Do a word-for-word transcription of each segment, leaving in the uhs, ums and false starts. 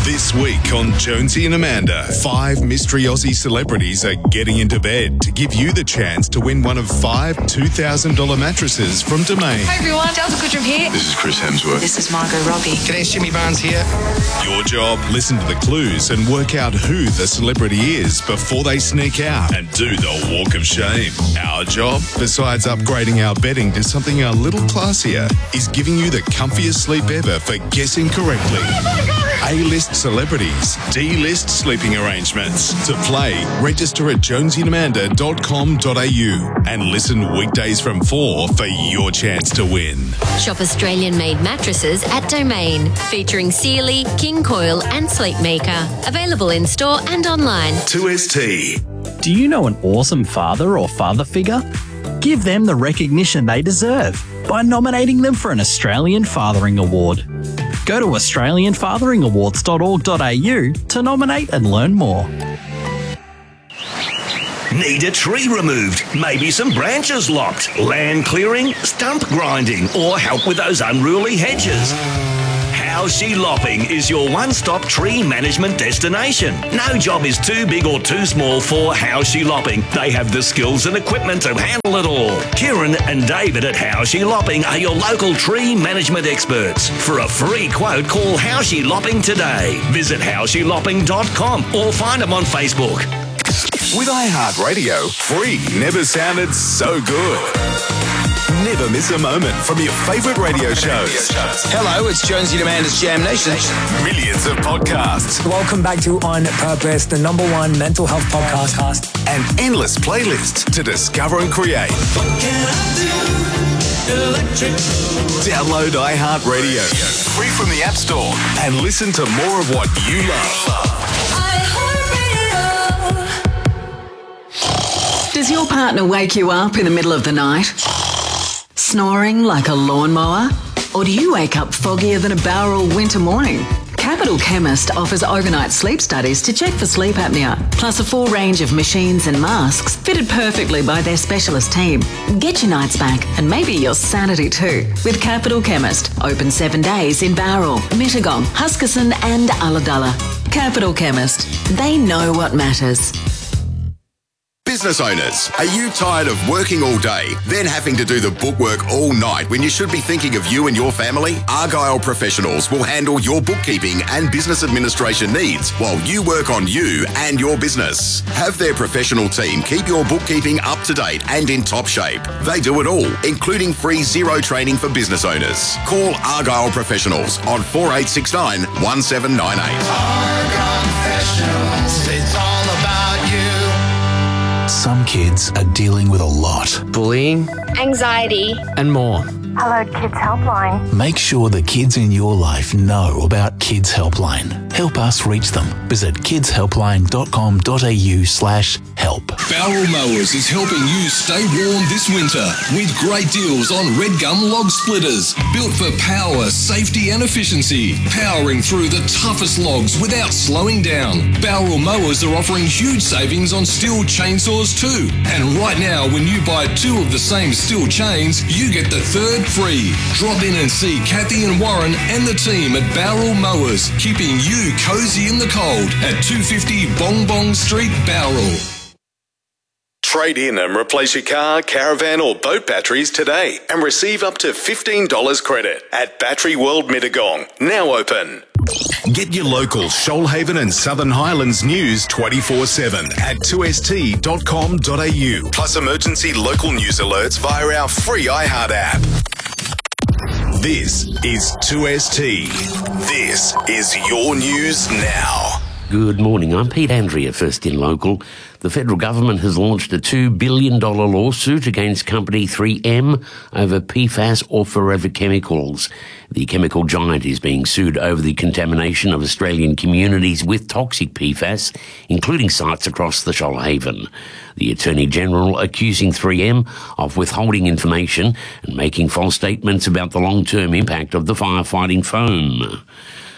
This week on Jonesy and Amanda, five mystery Aussie celebrities are getting into bed to give you the chance to win one of five two thousand dollars mattresses from Domain. Hi everyone, Delta Goodrum here. This is Chris Hemsworth. This is Margot Robbie. G'day, Jimmy Barnes here. Your job, listen to the clues and work out who the celebrity is before they sneak out and do the walk of shame. Our job, besides upgrading our bedding to something a little classier, is giving you the comfiest sleep ever for guessing correctly. A-list celebrities, D-list sleeping arrangements. To play, register at jonesy and amanda dot com dot a u and listen weekdays from four for your chance to win. Shop Australian-made mattresses at Domain, featuring Sealy, King Coil and Sleepmaker. Available in store and online. two S T. Do you know an awesome father or father figure? Give them the recognition they deserve by nominating them for an Australian Fathering Award. Go to australian fathering awards dot org dot a u to nominate and learn more. Need a tree removed? Maybe some branches lopped? Land clearing? Stump grinding? Or help with those unruly hedges? Howshe Lopping is your one-stop tree management destination. No job is too big or too small for Howshe Lopping. They have the skills and equipment to handle it all. Kieran and David at Howshe Lopping are your local tree management experts. For a free quote, call Howshe Lopping today. Visit howshe lopping dot com or find them on Facebook. With iHeartRadio, free never sounded so good. Never miss a moment from your favourite radio shows. Hello, it's Jonesy and Amanda's Jam Nation. Millions of podcasts. Welcome back to On Purpose, the number one mental health podcast. And endless playlists to discover and create. What can I do? Electric. Download iHeartRadio, free from the App Store, and listen to more of what you love. Does your partner wake you up in the middle of the night? Snoring like a lawnmower? Or do you wake up foggier than a Bowral winter morning? Capital Chemist offers overnight sleep studies to check for sleep apnea, plus a full range of machines and masks fitted perfectly by their specialist team. Get your nights back and maybe your sanity too with Capital Chemist. Open seven days in Bowral, Mittagong, Huskisson and Ulladulla. Capital Chemist. They know what matters. Business owners, are you tired of working all day, then having to do the bookwork all night when you should be thinking of you and your family? Argyle Professionals will handle your bookkeeping and business administration needs while you work on you and your business. Have their professional team keep your bookkeeping up to date and in top shape. They do it all, including free zero training for business owners. Call Argyle Professionals on four eight six nine, one seven nine eight. Argyle Professionals, it's all about you. Some kids are dealing with a lot. Bullying, anxiety, and more. Hello Kids Helpline. Make sure the kids in your life know about Kids Helpline. Help us reach them. Visit kids helpline dot com dot a u slash help. Bowral Mowers is helping you stay warm this winter with great deals on red gum log splitters. Built for power, safety and efficiency. Powering through the toughest logs without slowing down. Bowral Mowers are offering huge savings on steel chainsaws too. And right now, when you buy two of the same steel chains, you get the third free. Drop in and see Kathy and Warren and the team at Bowral Mowers, keeping you cozy in the cold at two fifty Bong Bong Street, Bowral. Trade in and replace your car, caravan or boat batteries today and receive up to fifteen dollars credit at Battery World Mittagong, now open. Get your local Shoalhaven and Southern Highlands news twenty-four seven at two s t dot com dot a u, plus emergency local news alerts via our free iHeart app. This is two S T. This is your news now. Good morning, I'm Pete Andrea, First in Local. The federal government has launched a two billion dollars lawsuit against company three M over P FAS or Forever Chemicals. The chemical giant is being sued over the contamination of Australian communities with toxic P FAS, including sites across the Shoalhaven. The Attorney-General accusing three M of withholding information and making false statements about the long-term impact of the firefighting foam.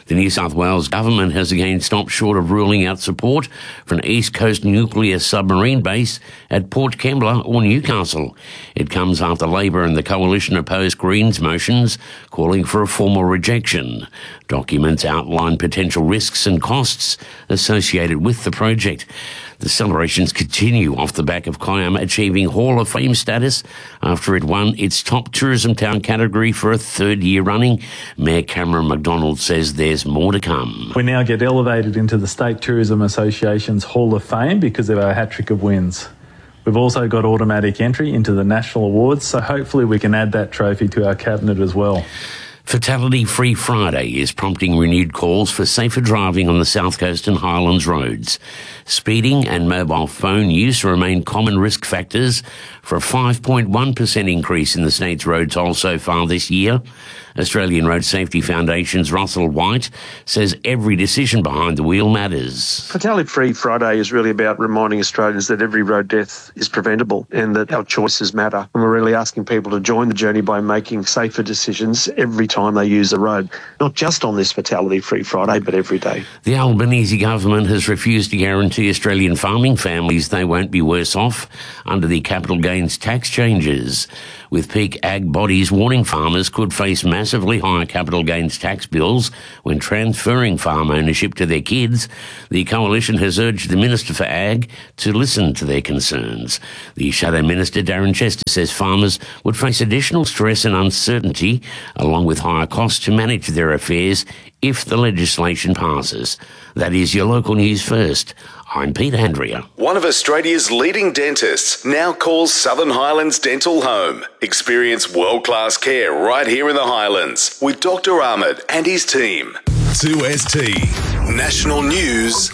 The New South Wales government has again stopped short of ruling out support for an East Coast nuclear submarine base at Port Kembla or Newcastle. It comes after Labor and the coalition opposed Greens motions calling for a formal rejection. Documents outline potential risks and costs associated with the project. The celebrations continue off the back of Kiama achieving Hall of Fame status after it won its top tourism town category for a third year running. Mayor Cameron McDonald says there's more to come. We now get elevated into the State Tourism Association's Hall of Fame because of our hat-trick of wins. We've also got automatic entry into the National Awards, so hopefully we can add that trophy to our cabinet as well. Fatality-Free Friday is prompting renewed calls for safer driving on the South Coast and Highlands roads. Speeding and mobile phone use remain common risk factors for a five point one percent increase in the state's road toll so far this year. Australian Road Safety Foundation's Russell White says every decision behind the wheel matters. Fatality-Free Friday is really about reminding Australians that every road death is preventable and that our choices matter. And we're really asking people to join the journey by making safer decisions every time they use the road, not just on this Fatality-Free Friday, but every day. The Albanese government has refused to guarantee Australian farming families they won't be worse off under the capital gains tax changes, with peak ag bodies warning farmers could face massively higher capital gains tax bills when transferring farm ownership to their kids. The coalition has urged the Minister for Ag to listen to their concerns. The Shadow Minister, Darren Chester, says farmers would face additional stress and uncertainty, along with higher costs to manage their affairs if the legislation passes. That is your local news first. I'm Pete Andrea. One of Australia's leading dentists now calls Southern Highlands Dental home. Experience world-class care right here in the Highlands with Doctor Ahmed and his team. two S T National News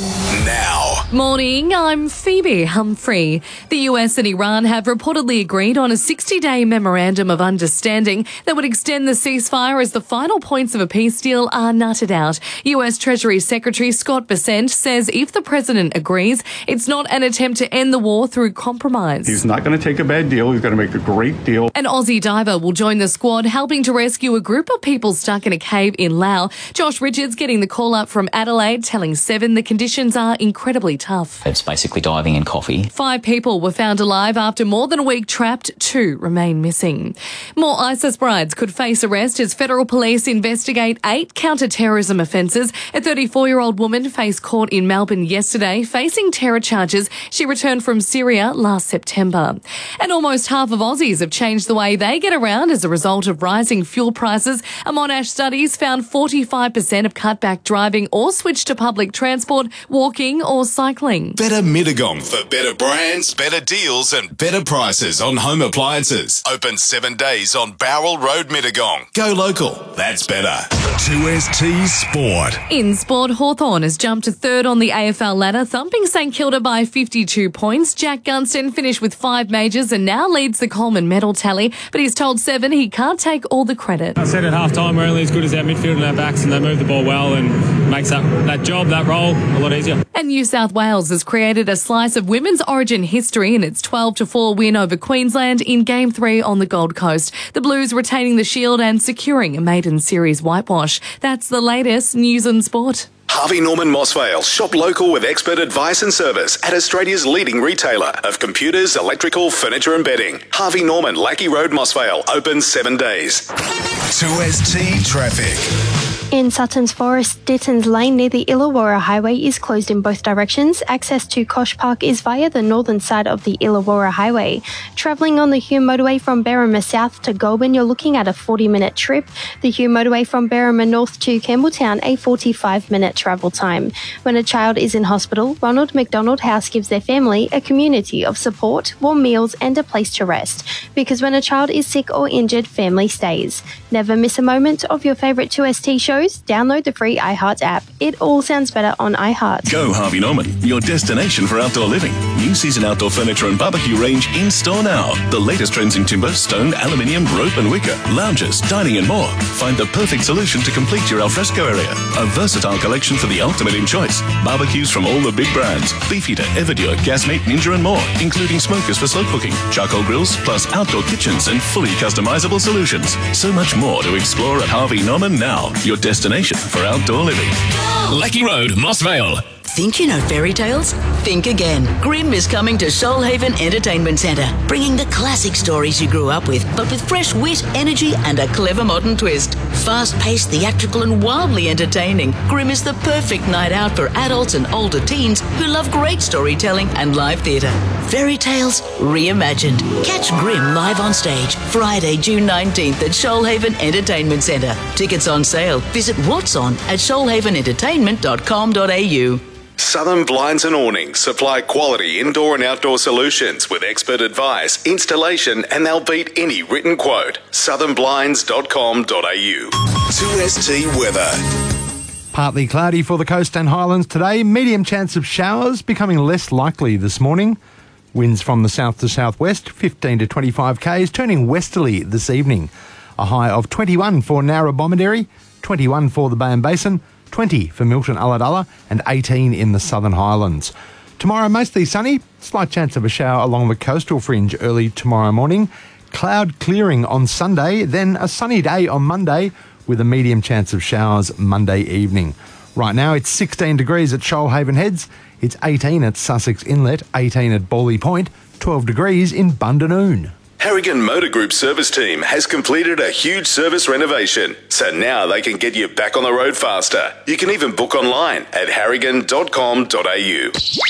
now. Morning, I'm Phoebe Humphrey. The U S and Iran have reportedly agreed on a sixty-day memorandum of understanding that would extend the ceasefire as the final points of a peace deal are nutted out. U S Treasury Secretary Scott Bessent says if the president agrees, it's not an attempt to end the war through compromise. He's not going to take a bad deal. He's going to make a great deal. An Aussie diver will join the squad helping to rescue a group of people stuck in a cave in Laos. Josh Richards getting the call up from Adelaide, telling Seven the conditions are incredibly tough. It's basically diving in coffee. Five people were found alive after more than a week trapped. Two remain missing. More ISIS brides could face arrest as federal police investigate eight counter-terrorism offences. A thirty-four-year-old woman faced court in Melbourne yesterday, facing terror charges. She returned from Syria last September. And almost half of Aussies have changed the way they get around as a result of rising fuel prices. A Monash studies found forty-five percent have cut back driving or switched to public transport, walking or cycling. Better Mittagong for better brands, better deals and better prices on home appliances. Open seven days on Bowral Road, Mittagong. Go local. That's better. two S T Sport. In sport, Hawthorn has jumped to third on the A F L ladder, thumping St Kilda by fifty-two points. Jack Gunston finished with five majors and now leads the Coleman medal tally, but he's told Seven he can't take all the credit. I said at half-time we're only as good as our midfield and our backs, and they move the ball well and makes that, that job, that role, a lot easier. And New South Wales has created a slice of women's origin history in its twelve to four win over Queensland in Game three on the Gold Coast. The Blues retaining the shield and securing a maiden series whitewash. That's the latest news and sport. Harvey Norman Mossvale. Shop local with expert advice and service at Australia's leading retailer of computers, electrical, furniture and bedding. Harvey Norman, Lackey Road, Mossvale. Open seven days. two S T Traffic. In Sutton's Forest, Dittons Lane near the Illawarra Highway is closed in both directions. Access to Kosh Park is via the northern side of the Illawarra Highway. Travelling on the Hume Motorway from Berrima South to Goulburn, you're looking at a forty-minute trip. The Hume Motorway from Berrima North to Campbelltown, a forty-five minute travel time. When a child is in hospital, Ronald McDonald House gives their family a community of support, warm meals and a place to rest. Because when a child is sick or injured, family stays. Never miss a moment of your favourite two S T shows. Download the free iHeart app. It all sounds better on iHeart. Go Harvey Norman, your destination for outdoor living. New season outdoor furniture and barbecue range in store now. The latest trends in timber, stone, aluminium, rope and wicker, lounges, dining and more. Find the perfect solution to complete your alfresco area. A versatile collection for the ultimate in choice. Barbecues from all the big brands. Beefeater, Everdure, Gasmate, Ninja and more, including smokers for slow cooking, charcoal grills, plus outdoor kitchens and fully customizable solutions. So much more to explore at Harvey Norman now. Your destination for outdoor living. Lecky Road, Moss Vale. Think you know fairy tales? Think again. Grimm is coming to Shoalhaven Entertainment Centre, bringing the classic stories you grew up with, but with fresh wit, energy and a clever modern twist. Fast-paced, theatrical and wildly entertaining, Grimm is the perfect night out for adults and older teens who love great storytelling and live theatre. Fairy tales reimagined. Catch Grimm live on stage Friday, June nineteenth at Shoalhaven Entertainment Centre. Tickets on sale. Visit what's on at shoalhaven entertainment dot com dot a u. Southern Blinds and Awnings supply quality indoor and outdoor solutions with expert advice, installation, and they'll beat any written quote. southern blinds dot com dot a u. two S T weather. Partly cloudy for the coast and highlands today. Medium chance of showers, becoming less likely this morning. Winds from the south to southwest, fifteen to twenty-five k's, turning westerly this evening. A high of twenty-one for Narrabomandary, twenty-one for the Bay and Basin, twenty for Milton Ulladulla and eighteen in the Southern Highlands. Tomorrow mostly sunny, slight chance of a shower along the coastal fringe early tomorrow morning. Cloud clearing on Sunday, then a sunny day on Monday with a medium chance of showers Monday evening. Right now it's sixteen degrees at Shoalhaven Heads, it's eighteen at Sussex Inlet, eighteen at Bawley Point, twelve degrees in Bundanoon. Harrigan Motor Group service team has completed a huge service renovation, so now they can get you back on the road faster. You can even book online at harrigan dot com dot a u.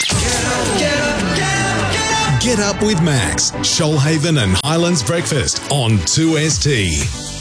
Get up with Max, Shoalhaven and Highlands Breakfast on two S T.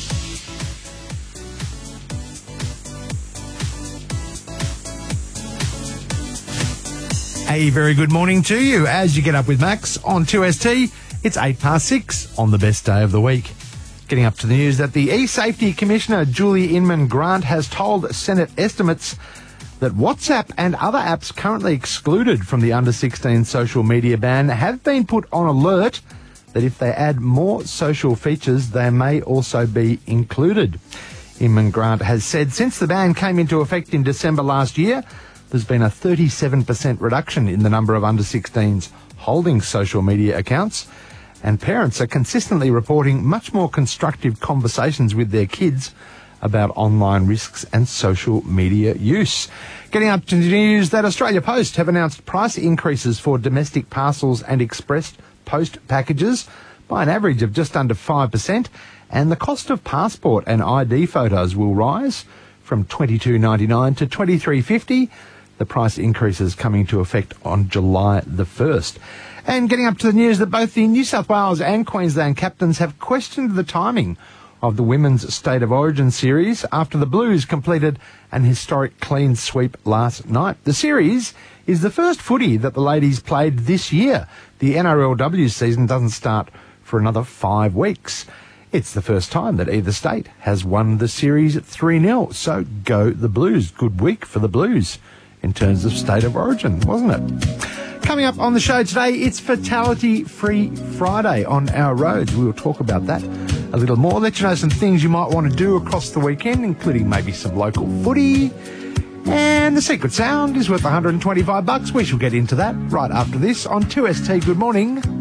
A very good morning to you as you get up with Max on two S T. It's eight past six on the best day of the week. Getting up to the news that the E-Safety Commissioner, Julie Inman-Grant, has told Senate estimates that WhatsApp and other apps currently excluded from the under sixteen social media ban have been put on alert that if they add more social features, they may also be included. Inman-Grant has said since the ban came into effect in December last year, there's been a thirty-seven percent reduction in the number of under sixteens holding social media accounts, and parents are consistently reporting much more constructive conversations with their kids about online risks and social media use. Getting up to the news that Australia Post have announced price increases for domestic parcels and express post packages by an average of just under five percent, and the cost of passport and I D photos will rise from twenty-two ninety-nine to twenty-three fifty. The price increases coming into effect on July the first. And getting up to the news that both the New South Wales and Queensland captains have questioned the timing of the Women's State of Origin series after the Blues completed an historic clean sweep last night. The series is the first footy that the ladies played this year. The N R L W season doesn't start for another five weeks. It's the first time that either state has won the series three nil. So go the Blues. Good week for the Blues in terms of State of Origin, wasn't it? Coming up on the show today, it's Fatality Free Friday on our roads. We will talk about that a little more. Let you know some things you might want to do across the weekend, including maybe some local footy. And the secret sound is worth one hundred twenty-five bucks. We shall get into that right after this on two S T. Good morning.